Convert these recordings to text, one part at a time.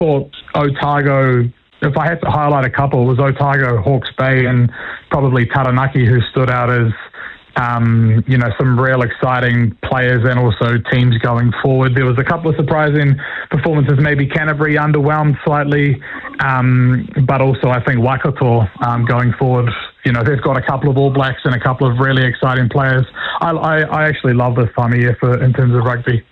thought Otago, if I had to highlight a couple, it was Otago, Hawke's Bay, and probably Taranaki, who stood out as some real exciting players and also teams going forward. There was a couple of surprising performances. Maybe Canterbury underwhelmed slightly, but also I think Waikato going forward, they've got a couple of All Blacks and a couple of really exciting players. I actually love this time of year in terms of rugby.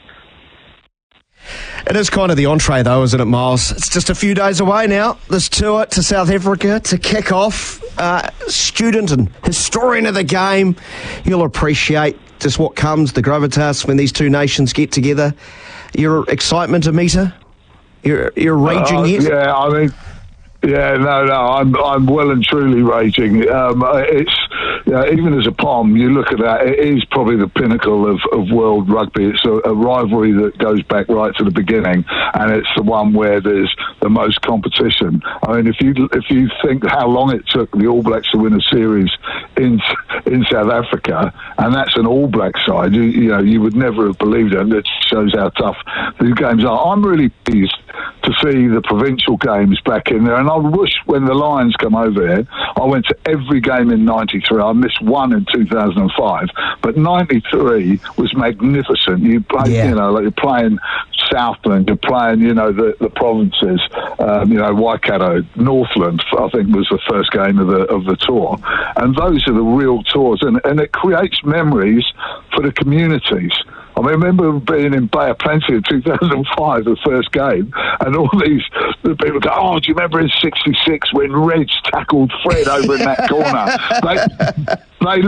It is kind of the entree, though, isn't it, Miles? It's just a few days away now, this tour to South Africa to kick off. Student and historian of the game, you'll appreciate just what comes, the gravitas, when these two nations get together. Your excitement, Amita? You're raging yet? Yeah, I mean... Yeah, no, I'm well and truly raging. It's even as a POM, you look at that, it is probably the pinnacle of world rugby. It's a rivalry that goes back right to the beginning, and it's the one where there's the most competition. I mean, if you think how long it took the All Blacks to win a series in South Africa, and that's an All Black side, you would never have believed it. And it shows how tough these games are. I'm really pleased to see the provincial games back in there, and I wish when the Lions come over here, I went to every game in '93. I missed one in 2005, but '93 was magnificent. You play, like you're playing Southland, you're playing, the provinces, Waikato, Northland, I think was the first game of the tour, and those are the real tours, and it creates memories for the communities. I remember being in Bay of Plenty in 2005, the first game, and all the people go, "Oh, do you remember in '66 when Reg tackled Fred over in that corner?" They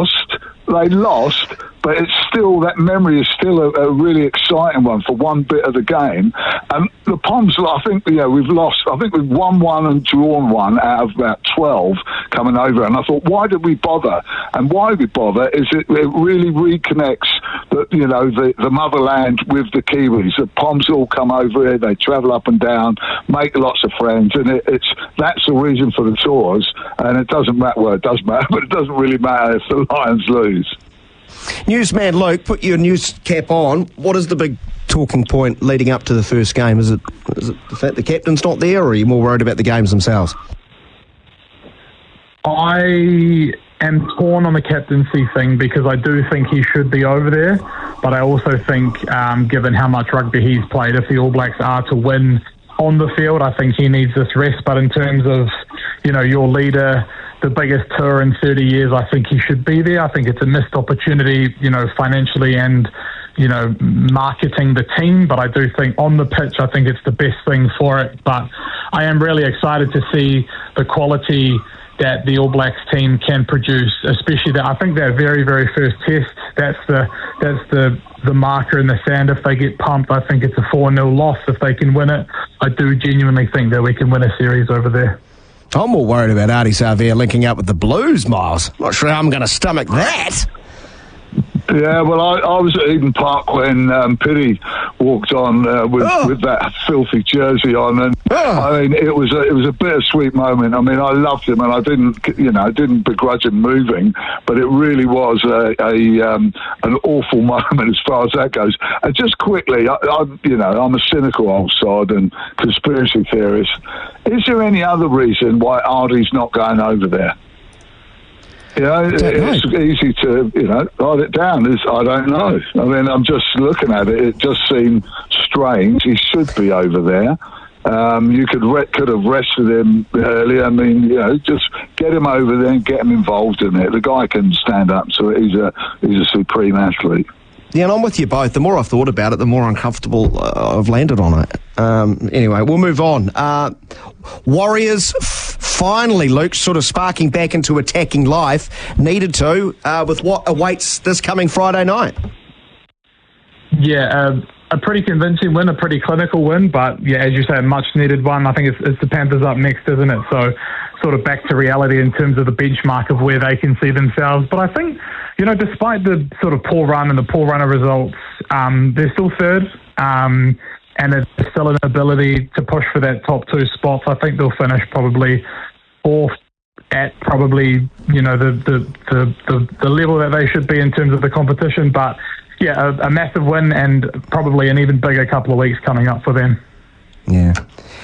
lost, but it's still, that memory is still a really exciting one for one bit of the game. And the Poms, I think, we've lost. I think we've won one and drawn one out of about 12 coming over. And I thought, why did we bother? And why we bother is it really reconnects the motherland with the Kiwis. The Poms all come over here, they travel up and down, make lots of friends, and that's the reason for the tours. And it doesn't matter, well, it does matter, but it doesn't really matter if the Lions lose. Newsman Luke, put your news cap on. What is the big talking point leading up to the first game? Is it the fact the captain's not there, or are you more worried about the games themselves? I am torn on the captaincy thing because I do think he should be over there, but I also think, given how much rugby he's played, if the All Blacks are to win on the field, I think he needs this rest. But in terms of, your leader, the biggest tour in 30 years, I think he should be there. I think it's a missed opportunity, financially and, marketing the team. But I do think on the pitch, I think it's the best thing for it. But I am really excited to see the quality that the All Blacks team can produce, especially that. I think their very, very first test, that's the marker in the sand. If they get pumped, I think it's a 4-0 loss. If they can win it, I do genuinely think that we can win a series over there. I'm more worried about Ardie Savea linking up with the Blues, Miles. Not sure how I'm going to stomach that. Yeah, well, I was at Eden Park when Piri walked on with that filthy jersey on, and I mean, it was a bittersweet moment. I mean, I loved him, and I didn't begrudge him moving, but it really was an awful moment as far as that goes. And just quickly, I'm a cynical old sod and conspiracy theorist. Is there any other reason why Ardie's not going over there? It's easy to, write it down. I don't know. I mean, I'm just looking at it. It just seemed strange. He should be over there. You could have rested him earlier. I mean, just get him over there and get him involved in it. The guy can stand up to it. He's a supreme athlete. Yeah, and I'm with you both. The more I've thought about it, the more uncomfortable I've landed on it. Anyway, we'll move on. Warriors finally, Luke, sort of sparking back into attacking life. Needed to, with what awaits this coming Friday night. Yeah, a pretty convincing win, a pretty clinical win, but yeah, as you say, a much needed one. I think it's the Panthers up next, isn't it? So sort of back to reality in terms of the benchmark of where they can see themselves. But I think, despite the sort of poor run and the poor runner results, they're still third, and it's still an ability to push for that top two spots. I think they'll finish probably fourth at probably, the level that they should be in terms of the competition. But yeah, a massive win and probably an even bigger couple of weeks coming up for them. Yeah.